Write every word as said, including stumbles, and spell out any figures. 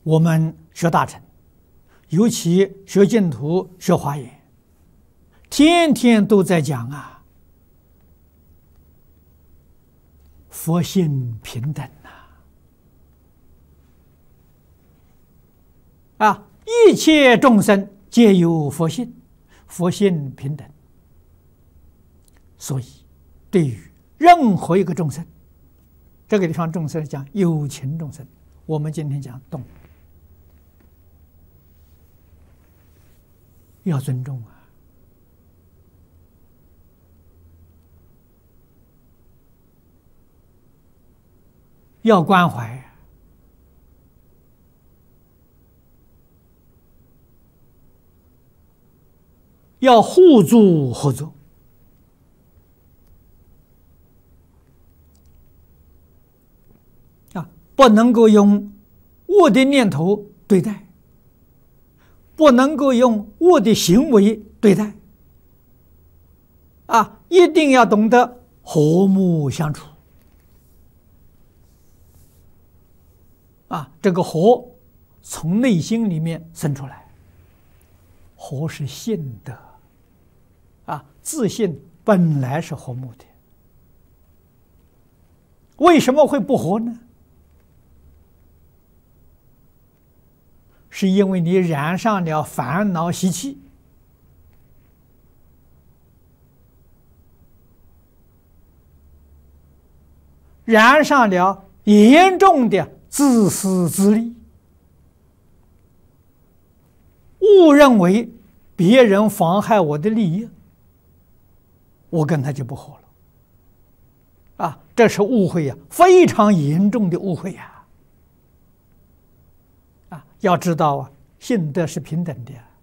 我们学大乘，尤其学净土、学华严，天天都在讲啊，佛性平等呐，啊，一切众生皆有佛性，佛性平等。所以，对于任何一个众生，这个地方众生讲有情众生，我们今天讲动物，要尊重啊，要关怀，要互助合作。啊，不能够用恶的念头对待，不能够用恶的行为对待，啊，一定要懂得和睦相处。啊，这个和从内心里面生出来，和是性德，啊，自信本来是和睦的，为什么会不和呢？是因为你染上了烦恼习气，染上了严重的自私自利，误认为别人妨害我的利益，我跟他就不和了。啊，这是误会呀，非常严重的误会呀。啊，要知道啊，性德是平等的。